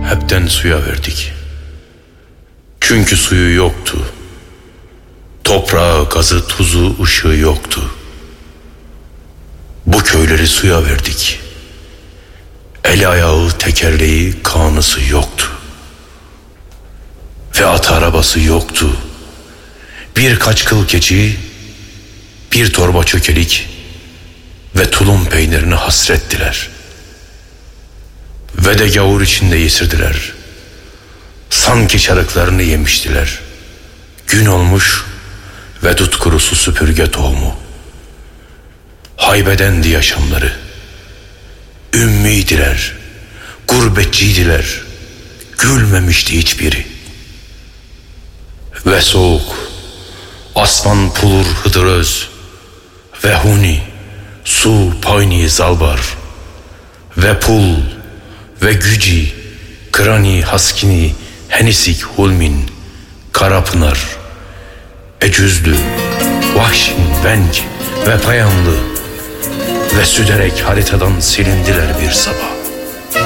hepten suya verdik. Çünkü suyu yoktu. Toprağı, gazı, tuzu, ışığı yoktu. Bu köyleri suya verdik. El ayağı, tekerleği, kanısı yoktu. Ve at arabası yoktu. Birkaç kıl keçi, bir torba çökelik ve tulum peynirini hasrettiler. Ve de gavur içinde yesirdiler. Sanki çarıklarını yemiştiler. Gün olmuş ve dut kurusu süpürge tohumu. Haybedendi yaşamları. Ümmiydiler, gurbetçiydiler. Gülmemişti hiçbiri. Ve soğuk, asman pulur hıdıröz, ve huni, su payni zalbar, ve pul, ve güci, krani haskini, henisik hulmin, karapınar, ecüzlü, vahşin venk ve payanlı, ve süderek haritadan silindiler bir sabah.